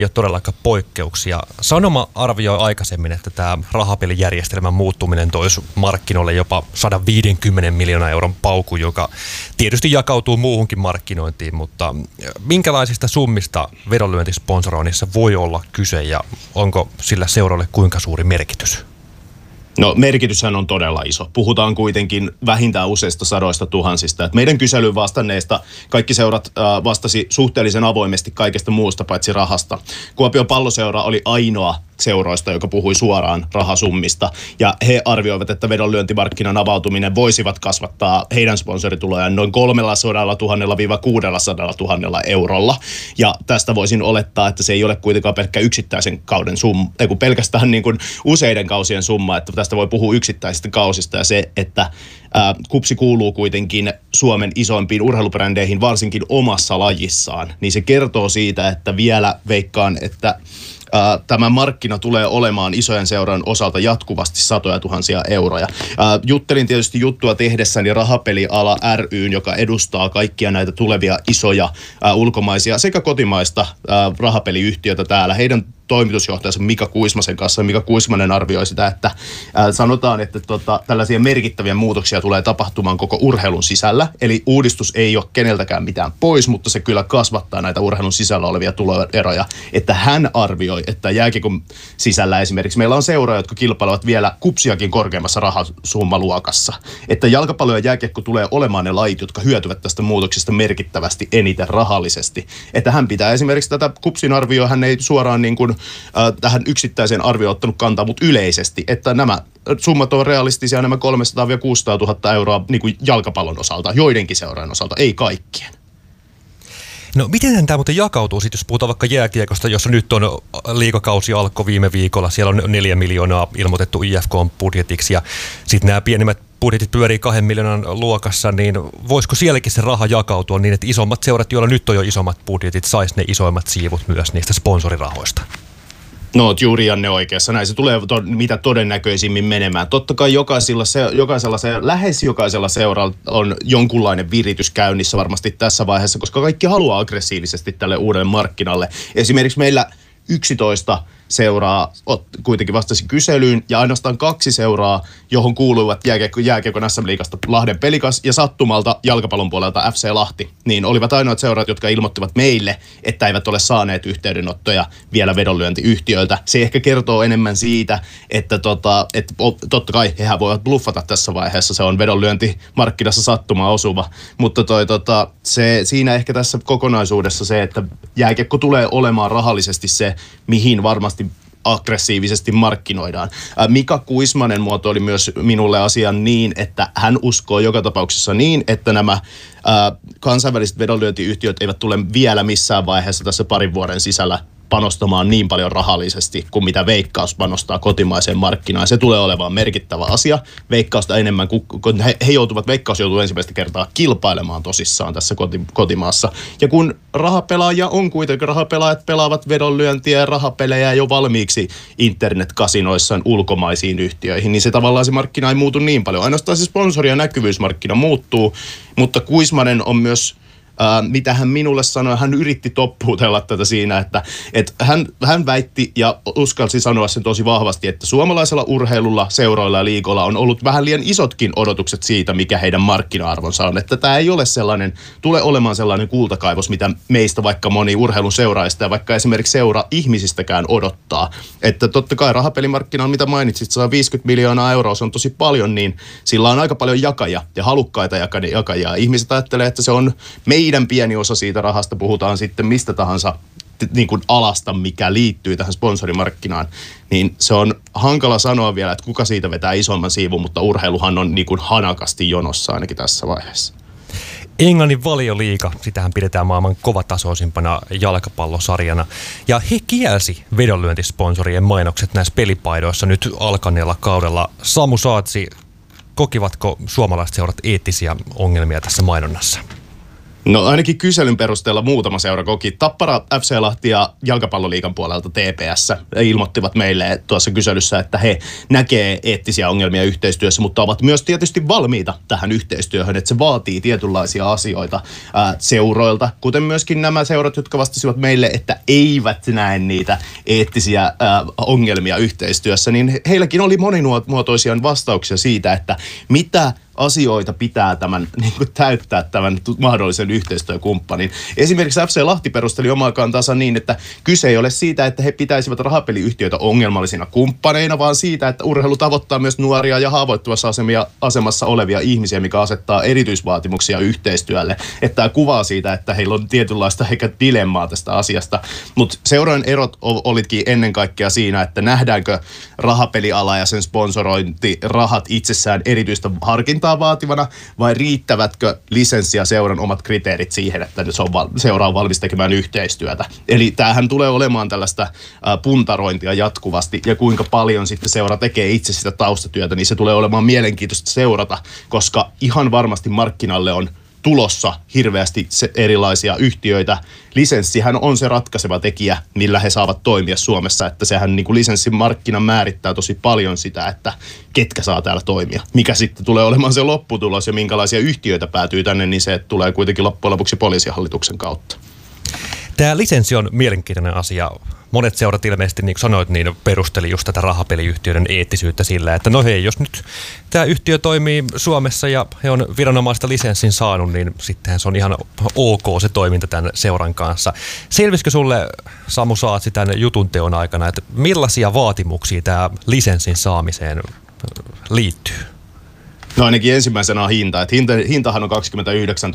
ole todellakaan poikkeuksia. Sanoma arvioi aikaisemmin, että tämä rahapelijärjestelmän muuttuminen toisi markkinoille jopa 150 miljoonaa euron pauku, joka tietysti jakautuu muuhunkin markkinointiin, mutta minkälaisista summista vedonlyöntisponsoroinnissa voi olla kyse ja onko sillä seuralle kuinka suuri merkitys? No merkityshän on todella iso. Puhutaan kuitenkin vähintään useista sadoista tuhansista. Et meidän kyselyyn vastanneista kaikki seurat vastasi suhteellisen avoimesti kaikesta muusta paitsi rahasta. Kuopion Palloseura oli ainoa seuroista, joka puhui suoraan rahasummista. Ja he arvioivat, että vedonlyöntimarkkinan avautuminen voisivat kasvattaa heidän sponsoritulojaan noin 300 000–600 000 eurolla. Ja tästä voisin olettaa, että se ei ole kuitenkaan pelkkä yksittäisen kauden summa, ei kun pelkästään niin kuin useiden kausien summa, että tästä voi puhua yksittäisistä kausista ja se, että KuPS kuuluu kuitenkin Suomen isoimpiin urheilubrändeihin, varsinkin omassa lajissaan, niin se kertoo siitä, että vielä veikkaan, että tämä markkina tulee olemaan isojen seurojen osalta jatkuvasti satoja tuhansia euroja. Juttelin tietysti juttua tehdessäni Rahapeliala ry:n, joka edustaa kaikkia näitä tulevia isoja ulkomaisia sekä kotimaista rahapeliyhtiötä täällä. Heidän toimitusjohtajansa Mika Kuismasen kanssa. Mika Kuismanen arvioi sitä, että sanotaan, että tällaisia merkittäviä muutoksia tulee tapahtumaan koko urheilun sisällä. Eli uudistus ei ole keneltäkään mitään pois, mutta se kyllä kasvattaa näitä urheilun sisällä olevia tuloeroja. Että hän arvioi, että jääkiekon sisällä esimerkiksi meillä on seuroja, jotka kilpailevat vielä KuPSiakin korkeammassa rahasummaluokassa. Että jalkapallo ja jääkiekko tulee olemaan ne lajit, jotka hyötyvät tästä muutoksesta merkittävästi eniten rahallisesti. Että hän pitää esimerkiksi tätä KuPSin arvioa, hän ei suoraan niin kuin tähän yksittäiseen arvioon ottanut kantaa, mutta yleisesti, että nämä summat on realistisia, nämä 300–600 000 euroa niin kuin jalkapallon osalta, joidenkin seurojen osalta, ei kaikkien. No miten tämä muuten jakautuu sitten, jos puhutaan vaikka jääkiekosta, jossa nyt on liigakausi alkoi viime viikolla, siellä on 4 miljoonaa ilmoitettu IFK-budjetiksi ja sitten nämä pienemmät budjetit pyörii 2 miljoonan luokassa, niin voisiko sielläkin se raha jakautua niin, että isommat seurat, joilla nyt on jo isommat budjetit, sais ne isoimmat siivut myös niistä sponsorirahoista? No, oot juuri Janne oikeassa. Näin se tulee mitä todennäköisimmin menemään. Totta kai lähes jokaisella seuralla on jonkunlainen viritys käynnissä varmasti tässä vaiheessa, koska kaikki haluaa aggressiivisesti tälle uudelle markkinalle. Esimerkiksi meillä 11 seuraa kuitenkin vastasi kyselyyn ja ainoastaan 2 seuraa, johon kuuluivat jääkiekon SM-liigasta Lahden Pelikas ja sattumalta jalkapallon puolelta FC Lahti, niin olivat ainoat seurat, jotka ilmoittivat meille, että eivät ole saaneet yhteydenottoja vielä vedonlyöntiyhtiöiltä. Se ehkä kertoo enemmän siitä, että totta kai hehän voivat bluffata tässä vaiheessa, se on vedonlyöntimarkkinassa sattuma osuva, mutta siinä ehkä tässä kokonaisuudessa se, että jääkiekko tulee olemaan rahallisesti se, mihin varmasti aggressiivisesti markkinoidaan. Mika Kuismanen muotoili myös minulle asian niin, että hän uskoo joka tapauksessa niin, että nämä kansainväliset vedonlyöntiyhtiöt eivät tule vielä missään vaiheessa tässä parin vuoden sisällä panostamaan niin paljon rahallisesti kuin mitä Veikkaus panostaa kotimaiseen markkinaan. Se tulee olemaan merkittävä asia. Veikkausta enemmän, kun Veikkaus joutuu ensimmäistä kertaa kilpailemaan tosissaan tässä kotimaassa. Ja kun rahapelaaja on kuitenkin, rahapelaajat pelaavat vedonlyöntiä ja rahapelejä jo valmiiksi internetkasinoissaan ulkomaisiin yhtiöihin, niin se tavallaan se markkina ei muutu niin paljon. Ainoastaan se sponsori- ja näkyvyysmarkkina muuttuu, mutta Kuismanen on myös mitä hän minulle sanoi, hän yritti toppuutella tätä siinä, että hän väitti ja uskalsi sanoa sen tosi vahvasti, että suomalaisella urheilulla, seuroilla ja liigoilla on ollut vähän liian isotkin odotukset siitä, mikä heidän markkina-arvonsa on. Että tämä ei ole tule olemaan sellainen kultakaivos, mitä meistä vaikka moni urheilun seuraajista ja vaikka esimerkiksi seura-ihmisistäkään odottaa. Että totta kai rahapelimarkkina on, mitä mainitsit, 150 miljoonaa euroa, se on tosi paljon, niin sillä on aika paljon jakajia ja halukkaita jakajia. Ihmiset ajattelee, että se on meidän pieni osa siitä rahasta, puhutaan sitten mistä tahansa niin kuin alasta, mikä liittyy tähän sponsorimarkkinaan, niin se on hankala sanoa vielä, että kuka siitä vetää isomman siivun, mutta urheiluhan on niin kuin hanakasti jonossa ainakin tässä vaiheessa. Englannin Valioliiga, sitähän pidetään maailman kovatasoisimpana jalkapallosarjana. Ja he kielsi vedonlyöntisponsorien mainokset näissä pelipaidoissa nyt alkaneella kaudella. Samu Saatsi, kokivatko suomalaiset seurat eettisiä ongelmia tässä mainonnassa? No ainakin kyselyn perusteella muutama seura koki. Tappara, FC Lahti ja Jalkapalloliigan puolelta TPS ilmoittivat meille tuossa kyselyssä, että he näkee eettisiä ongelmia yhteistyössä, mutta ovat myös tietysti valmiita tähän yhteistyöhön, että se vaatii tietynlaisia asioita seuroilta, kuten myöskin nämä seurat, jotka vastasivat meille, että eivät näe niitä eettisiä ongelmia yhteistyössä, niin heilläkin oli monimuotoisia vastauksia siitä, että mitä asioita pitää täyttää tämän mahdollisen yhteistyökumppanin. Esimerkiksi FC Lahti perusteli omaa kantansa niin, että kyse ei ole siitä, että he pitäisivät rahapeliyhtiöitä ongelmallisina kumppaneina, vaan siitä, että urheilu tavoittaa myös nuoria ja haavoittuvassa asemassa olevia ihmisiä, mikä asettaa erityisvaatimuksia yhteistyölle. Että tämä kuvaa siitä, että heillä on tietynlaista ehkä dilemmaa tästä asiasta. Mutta seurojen erot olitkin ennen kaikkea siinä, että nähdäänkö rahapeliala ja sen sponsorointirahat itsessään erityistä harkintaa vaativana, vai riittävätkö lisenssi ja seuran omat kriteerit siihen, että seura on valmis tekemään yhteistyötä. Eli tämähän tulee olemaan tällaista puntarointia jatkuvasti, ja kuinka paljon sitten seura tekee itse sitä taustatyötä, niin se tulee olemaan mielenkiintoista seurata, koska ihan varmasti markkinalle on tulossa hirveästi erilaisia yhtiöitä. Lisenssihän on se ratkaiseva tekijä, millä he saavat toimia Suomessa, että sehän niin kuin lisenssimarkkina määrittää tosi paljon sitä, että ketkä saa täällä toimia. Mikä sitten tulee olemaan se lopputulos ja minkälaisia yhtiöitä päätyy tänne, niin se tulee kuitenkin loppujen lopuksi poliisihallituksen kautta. Tämä lisenssi on mielenkiintoinen asia. Monet seurat ilmeisesti, niin kuin sanoit, niin perusteli just tätä rahapeliyhtiöiden eettisyyttä sillä, että no hei, jos nyt tämä yhtiö toimii Suomessa ja he on viranomaista lisenssin saanut, niin sittenhän se on ihan ok se toiminta tämän seuran kanssa. Selvisikö sulle, Samu Saatsi, tämän jutun teon aikana, että millaisia vaatimuksia tämä lisenssin saamiseen liittyy? No ainakin ensimmäisenä on hinta. Että hintahan on 29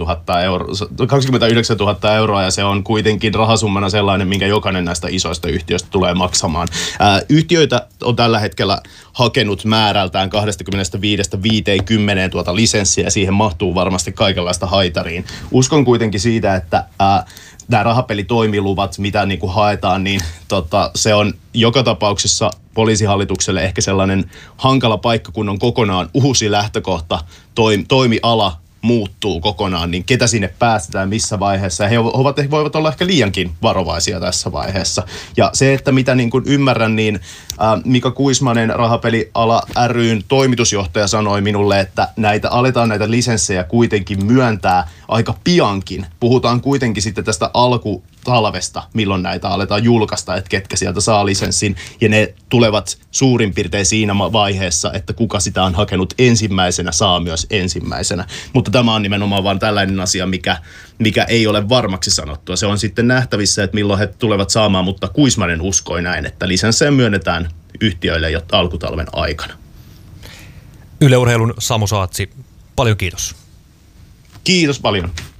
000 euroa ja se on kuitenkin rahasummana sellainen, minkä jokainen näistä isoista yhtiöistä tulee maksamaan. Yhtiöitä on tällä hetkellä hakenut määrältään 25-50 tuota lisenssiä ja siihen mahtuu varmasti kaikenlaista haitariin. Uskon kuitenkin siitä, että nämä rahapelitoimiluvat, mitä niin kuin haetaan, niin se on joka tapauksessa poliisihallitukselle ehkä sellainen hankala paikka, kun on kokonaan uusi lähtökohta, toimiala muuttuu kokonaan, niin ketä sinne päästetään missä vaiheessa. Ja he voivat olla ehkä liiankin varovaisia tässä vaiheessa. Ja se, että mitä niin kuin ymmärrän, niin Mika Kuismanen, Rahapeliala ry:n toimitusjohtaja, sanoi minulle, että aletaan näitä lisenssejä kuitenkin myöntää aika piankin. Puhutaan kuitenkin sitten tästä alkutalvesta, milloin näitä aletaan julkaista, että ketkä sieltä saa lisenssin. Ja ne tulevat suurin piirtein siinä vaiheessa, että kuka sitä on hakenut ensimmäisenä, saa myös ensimmäisenä. Mutta tämä on nimenomaan vain tällainen asia, mikä ei ole varmaksi sanottua. Se on sitten nähtävissä, että milloin he tulevat saamaan, mutta Kuismanen uskoi näin, että lisenssejä myönnetään yhtiöille jo alkutalven aikana. Yle Urheilun Samu Saatsi, paljon kiitos. Kiitos paljon.